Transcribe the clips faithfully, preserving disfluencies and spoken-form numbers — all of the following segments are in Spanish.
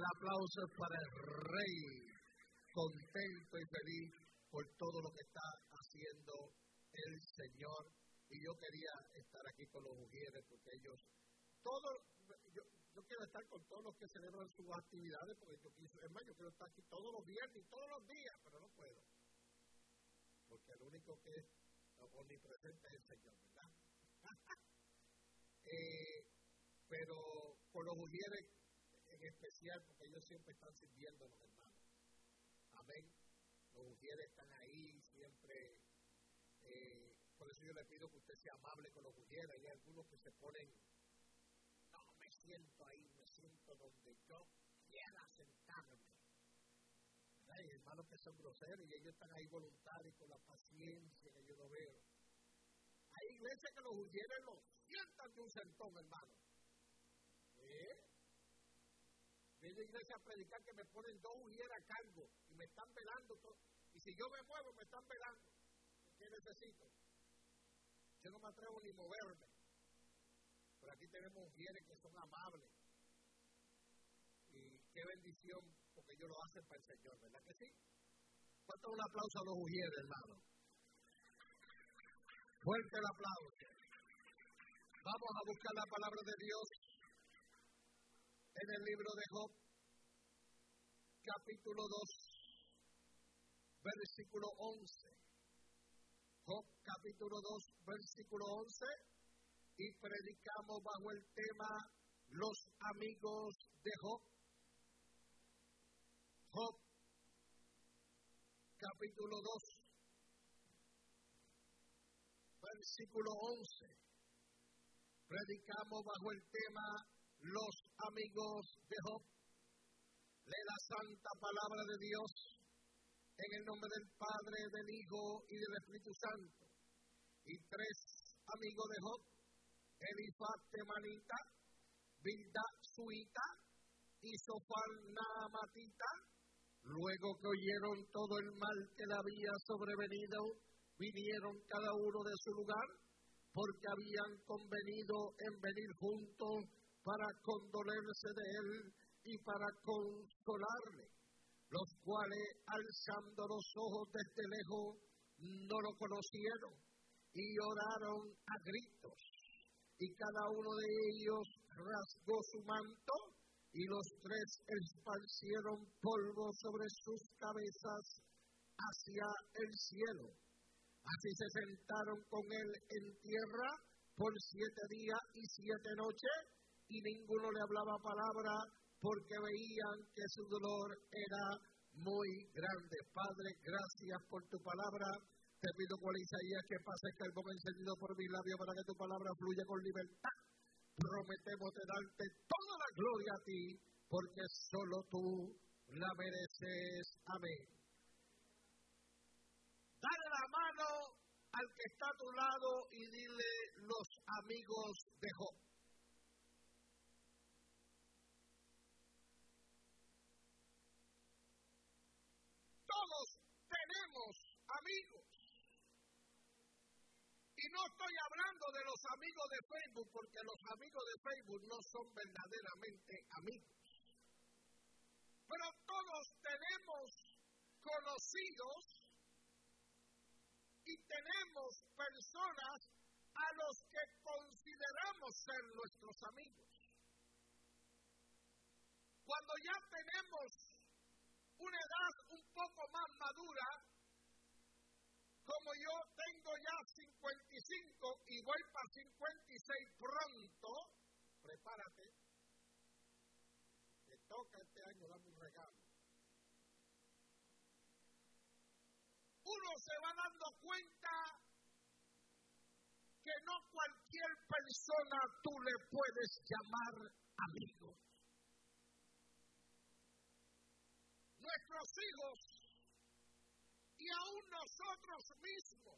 aplauso para el Rey, contento y feliz por todo lo que está haciendo el Señor. Y yo quería estar aquí con los Ujieres porque ellos, todos, yo, yo quiero estar con todos los que celebran sus actividades, porque yo quiero, es más, yo quiero estar aquí todos los viernes y todos los días, pero no puedo. Porque el único que es omnipresente es el Señor, ¿verdad? eh, pero por los Ujieres en especial, porque ellos siempre están sirviendo a los hermanos. Amén. Los Ujieres están ahí siempre. Eh, por eso yo le pido que usted sea amable con los Ujieres. Hay algunos que se ponen, no me siento ahí, me siento donde yo quiera sentarme. Hay hermanos que son groseros y ellos están ahí voluntarios con la paciencia que yo lo veo. Hay iglesias que los Ujieres los sientan de un sentón, hermano. ¿Eh? Viene iglesia a predicar que me ponen dos Ujieres a cargo y me están velando todo. Y si yo me muevo, me están velando. ¿Qué necesito? Yo no me atrevo ni moverme. Pero aquí tenemos Ujieres que son amables. Y qué bendición, porque ellos lo hacen para el Señor, ¿verdad que sí? ¿Cuánto un aplauso a los Ujieres, hermano? Fuerte el aplauso. Vamos a buscar la palabra de Dios en el libro de Job, capítulo dos, versículo once. Job, capítulo dos, versículo once, y predicamos bajo el tema los amigos de Job. Job, capítulo dos, versículo once. Predicamos bajo el tema los amigos de Job. Lee la santa palabra de Dios en el nombre del Padre, del Hijo y del Espíritu Santo. Y tres amigos de Job, Elifaz temanita, Bildad suita y Sofar naamatita, luego que oyeron todo el mal que le había sobrevenido, vinieron cada uno de su lugar, porque habían convenido en venir juntos para condolerse de él y para consolarle, los cuales, alzando los ojos desde lejos, no lo conocieron y oraron a gritos, y cada uno de ellos rasgó su manto, y los tres esparcieron polvo sobre sus cabezas hacia el cielo. Así se sentaron con él en tierra por siete días y siete noches, y ninguno le hablaba palabra, porque veían que su dolor era muy grande. Padre, gracias por tu palabra. Te pido por Isaías que pases carbón encendido por mis labios para que tu palabra fluya con libertad. Prometemos de darte toda la gloria a ti, porque solo tú la mereces. Amén. Dale la mano al que está a tu lado y dile los amigos de Job. Todos tenemos amigos. Y no estoy hablando de los amigos de Facebook, porque los amigos de Facebook no son verdaderamente amigos. Pero todos tenemos conocidos y tenemos personas a los que consideramos ser nuestros amigos. Cuando ya tenemos una edad un poco más madura, como yo tengo ya cincuenta y cinco y voy para cincuenta y seis pronto, prepárate, te toca este año darme un regalo. Uno se va dando cuenta que no cualquier persona tú le puedes llamar amigo. Nuestros hijos y aún nosotros mismos,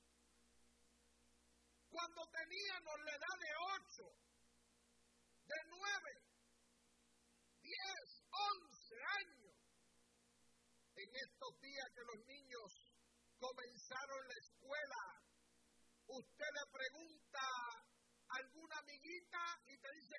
cuando teníamos la edad de ocho, de nueve, diez, once años, en estos días que los niños comenzaron la escuela, usted le pregunta a alguna amiguita y te dice